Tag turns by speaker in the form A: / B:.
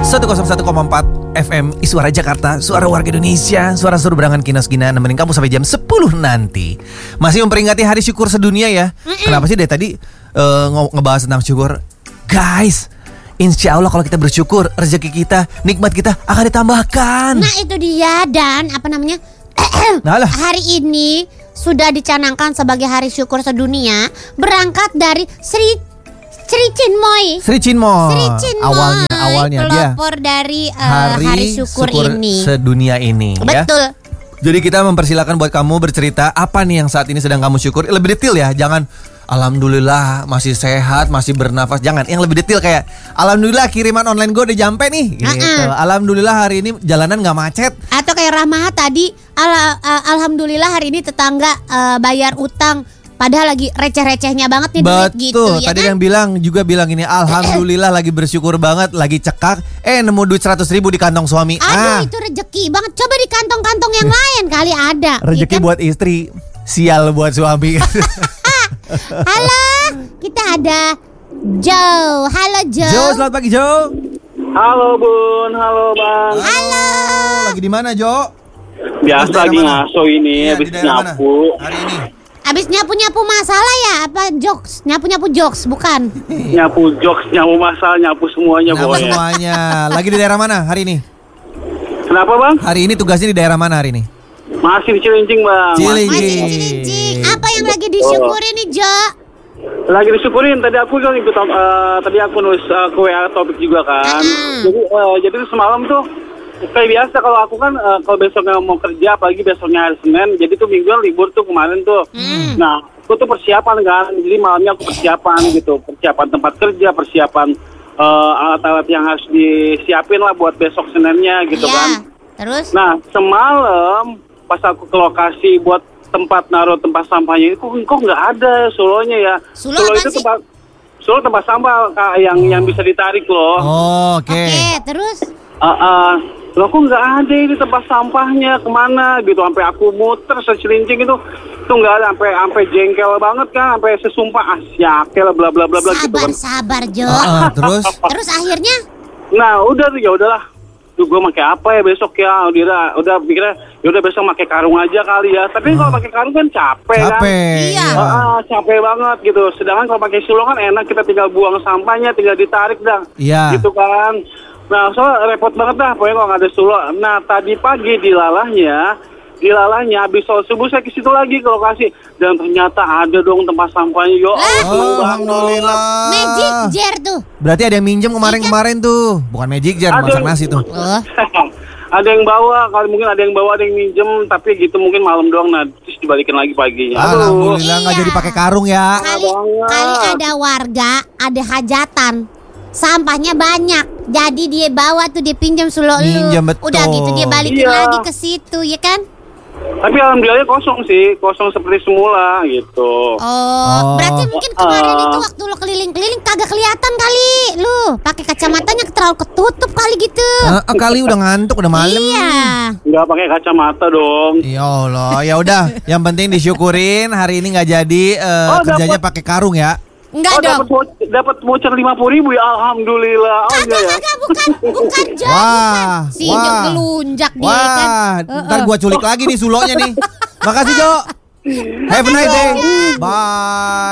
A: 101,4 FM Suara Jakarta, suara warga Indonesia, suara seru berangan Kinos Gina, nemenin kamu sampai jam 10 nanti. Masih memperingati Hari Syukur Sedunia ya. Kenapa sih dari tadi ngebahas tentang syukur? Guys, insya Allah kalau kita bersyukur, rezeki kita, nikmat kita akan ditambahkan.
B: Nah itu dia. Dan hari ini sudah dicanangkan sebagai Hari Syukur Sedunia, berangkat dari Sri Chinmoy. Awalnya dia
A: pelopor
B: dari Hari Syukur ini
A: sedunia ini.
B: Betul ya?
A: Jadi kita mempersilakan buat kamu bercerita apa nih yang saat ini sedang kamu syukur. Lebih detail ya, jangan alhamdulillah masih sehat, masih bernafas. Jangan, yang lebih detail kayak alhamdulillah kiriman online gue udah nyampe nih gitu. Alhamdulillah hari ini jalanan gak macet.
B: Atau kayak Rahma tadi, alhamdulillah hari ini tetangga bayar utang, padahal lagi receh-recehnya banget nih duit gitu ya.
A: Tadi
B: kan?
A: yang bilang ini alhamdulillah lagi bersyukur banget, lagi cekak, nemu duit 100.000 di kantong suami.
B: Aduh itu rezeki banget. Coba di kantong-kantong yang lain kali ada.
A: Rezeki
B: ya kan?
A: buat istri, sial buat suami.
B: Halo, kita ada Joe. Halo Joe.
A: Joe, selamat pagi Joe.
C: Halo Bun, halo Bang.
B: Halo.
A: Lagi di mana Joe?
C: Biasa lagi ngaso ini,
A: Iya,
C: habis
A: di daerah mana?
C: nyapu.
A: Hari ini.
B: Abis nyapu-nyapu masalah ya? Apa jokes? Nyapu-nyapu jokes, bukan?
C: Nyapu jokes, nyapu masalah, nyapu semuanya
A: Nyapu
C: boy.
A: semuanya. Lagi di daerah mana hari ini?
C: Kenapa Bang?
A: Hari ini tugasnya di daerah mana hari ini?
C: Masih di Cilincing Bang.
A: Cilincing.
B: Masih cilincing. Apa yang lagi disyukuri nih Jo?
C: Lagi disyukurin, tadi aku kan ikut, tadi aku nulis ke WA topik juga kan. Jadi semalam tuh kayak biasa kalau aku kan kalau besoknya mau kerja, apalagi besoknya hari Senin, jadi tuh mingguan libur tuh kemarin tuh. Nah, aku tuh persiapan kan, jadi malamnya aku persiapan gitu, persiapan tempat kerja, persiapan alat-alat yang harus disiapin lah buat besok Seninnya gitu kan.
B: Terus?
C: Nah, semalam pas aku ke lokasi buat tempat naruh tempat sampahnya itu kok nggak ada Sulonya ya.
B: Sulo
C: itu tempat sampah Kak, yang bisa ditarik loh.
A: Oh, oke.
C: Terus? Loh kok nggak ada ini tempat sampahnya, kemana gitu, sampai aku muter secilincing itu nggak ada, sampai jengkel banget kan, sampai sesumpah yakel bla bla bla bla gitu kan.
B: Sabar Jo. Terus akhirnya?
C: Nah udahlah. Tuh gue pakai apa ya besok ya? Udah pikirnya udah besok pakai karung aja kali ya. Tapi kalau pakai karung kan capek kan?
B: Iya.
C: Capek banget gitu. Sedangkan kalau pakai sulo kan enak, kita tinggal buang sampahnya, tinggal ditarik dah.
A: Iya.
C: Gitu kan. Nah, soalnya repot banget dah pokoknya kalau nggak ada sulo. Nah, tadi pagi di lalahnya habis sholat subuh saya ke situ lagi ke lokasi dan ternyata ada dong tempat sampahnya. Yo,
A: alhamdulillah.
B: Magic jar tuh.
A: Berarti ada yang minjem kemarin tuh. Bukan magic jar, masak nasi tuh.
C: Ada yang bawa, mungkin ada yang minjem, tapi gitu mungkin malam doang, nah terus dibalikin lagi paginya.
A: Alhamdulillah nggak jadi pakai karung ya.
B: Kali ada warga, ada hajatan, sampahnya banyak, jadi dia bawa tuh, dia pinjam sulo lu. Udah gitu dia balikin lagi ke situ, ya kan?
C: Tapi alhamdulillah kosong seperti semula gitu.
B: Berarti mungkin kemarin itu waktu lo keliling-keliling kagak kelihatan kali lu, pakai kacamatanya terlalu ketutup kali gitu.
A: Kali udah ngantuk, udah malam.
B: Iya.
C: Nggak pakai kacamata dong.
A: Ya Allah, ya udah. Yang penting disyukurin hari ini nggak jadi kerjanya pakai karung ya.
B: Enggak dong.
C: Dapat voucher 50.000 ya, alhamdulillah.
B: Kagak, bukan Jo. Si Jo ngelunjak dia kan.
A: Ntar gua culik lagi nih sulonya nih. Makasih Jo. Have a nice day. Bye.